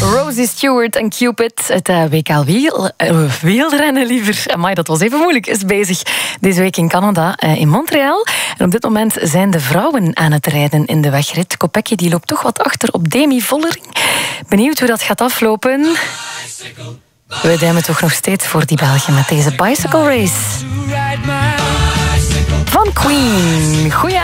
Rosie Stewart en Cupid. Het WK wielrennen liever. Amai, dat was even moeilijk. Is bezig deze week in Canada, in Montreal. En op dit moment zijn de vrouwen aan het rijden in de wegrit. Kopecky die loopt toch wat achter op Demi Vollering. Benieuwd hoe dat gaat aflopen. We duimen toch nog steeds voor die Belgen met deze Bicycle Race van Queen. Goeie